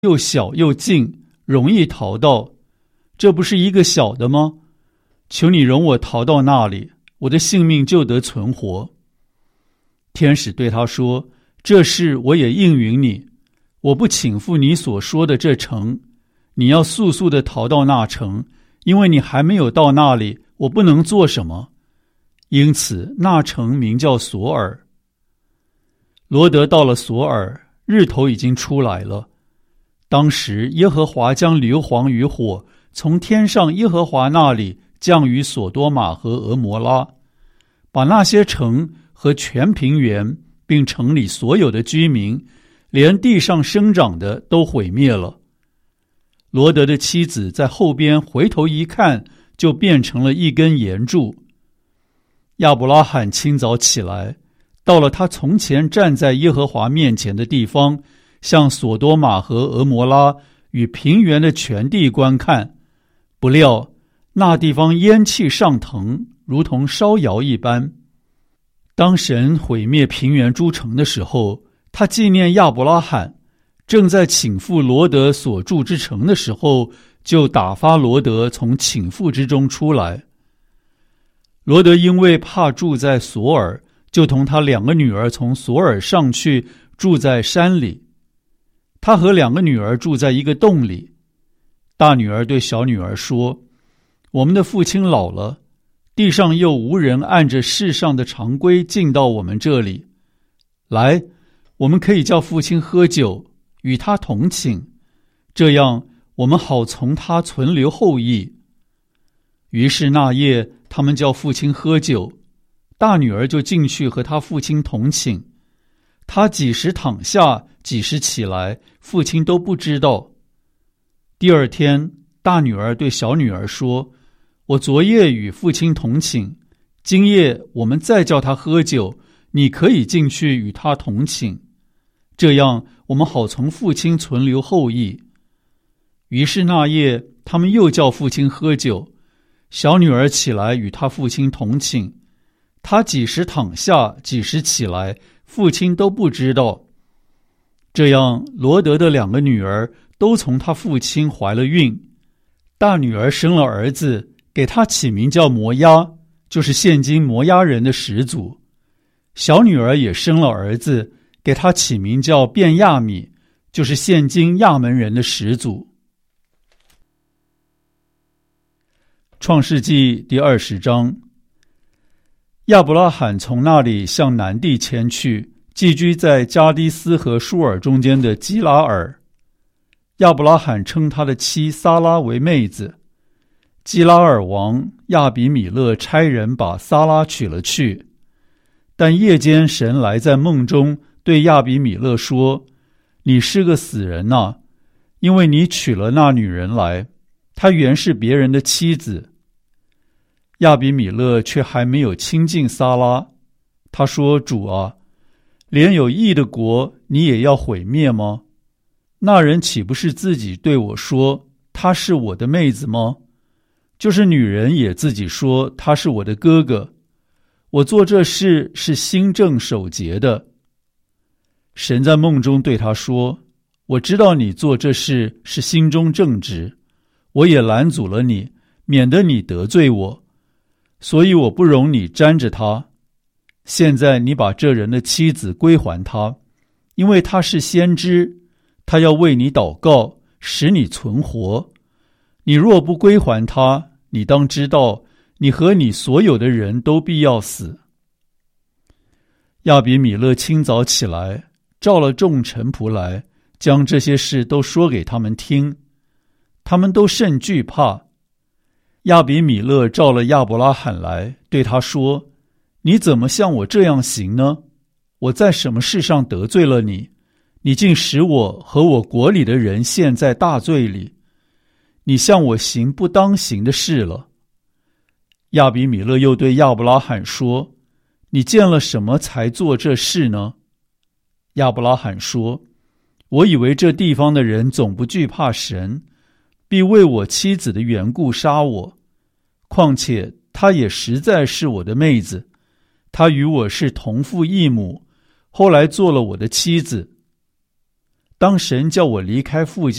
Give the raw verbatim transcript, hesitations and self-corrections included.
又小又近，容易逃到。这不是一个小的吗？求你容我逃到那里，我的性命就得存活。天使对他说，这事我也应允你，我不倾覆你所说的这城，你要速速地逃到那城，因为你还没有到那里，我不能做什么。因此那城名叫索尔。罗德到了索尔，日头已经出来了。当时耶和华将硫磺与火从天上耶和华那里降于索多玛和俄摩拉，把那些城和全平原并城里所有的居民，连地上生长的都毁灭了。罗德的妻子在后边回头一看，就变成了一根岩柱。亚伯拉罕清早起来，到了他从前站在耶和华面前的地方，向索多玛和俄摩拉与平原的全地观看，不料那地方烟气上腾，如同烧窑一般。当神毁灭平原诸城的时候，他纪念亚伯拉罕，正在倾覆罗德所住之城的时候，就打发罗德从倾覆之中出来。罗德因为怕住在索尔，就同他两个女儿从索尔上去，住在山里。他和两个女儿住在一个洞里。大女儿对小女儿说，我们的父亲老了，地上又无人按着世上的常规进到我们这里。来，我们可以叫父亲喝酒，与他同寝，这样我们好从他存留后裔。于是那夜他们叫父亲喝酒，大女儿就进去和他父亲同寝。他几时躺下，几时起来，父亲都不知道。第二天，大女儿对小女儿说，我昨夜与父亲同寝，今夜我们再叫他喝酒，你可以进去与他同寝，这样我们好从父亲存留后裔。于是那夜他们又叫父亲喝酒，小女儿起来与他父亲同寝，他几时躺下，几时起来，父亲都不知道。这样罗德的两个女儿都从他父亲怀了孕。大女儿生了儿子，给他起名叫摩押，就是现今摩押人的始祖。小女儿也生了儿子，给他起名叫便亚米，就是现今亚门人的始祖。创世纪第二十章。亚伯拉罕从那里向南地迁去，寄居在加低斯和舒尔中间的基拉尔。亚伯拉罕称他的妻撒拉为妹子。基拉尔王亚比米勒差人把撒拉娶了去。但夜间神来在梦中，对亚比米勒说，你是个死人呐、啊，因为你娶了那女人来，她原是别人的妻子。亚比米勒却还没有亲近撒拉，他说，主啊，连有义的国你也要毁灭吗？那人岂不是自己对我说，她是我的妹子吗？就是女人也自己说，他是我的哥哥。我做这事是心正守节的。神在梦中对他说，我知道你做这事是心中正直，我也拦阻了你，免得你得罪我，所以我不容你沾着他。现在你把这人的妻子归还他，因为他是先知，他要为你祷告，使你存活。你若不归还他，你当知道，你和你所有的人都必要死。亚比米勒清早起来，召了众臣仆来，将这些事都说给他们听。他们都甚惧怕。亚比米勒召了亚伯拉罕来，对他说，你怎么像我这样行呢？我在什么事上得罪了你？你竟使我和我国里的人陷在大罪里。你向我行不当行的事了。亚比米勒又对亚伯拉罕说，你见了什么才做这事呢？亚伯拉罕说，我以为这地方的人总不惧怕神，必为我妻子的缘故杀我。况且她也实在是我的妹子，她与我是同父异母，后来做了我的妻子。 当神叫我离开父家，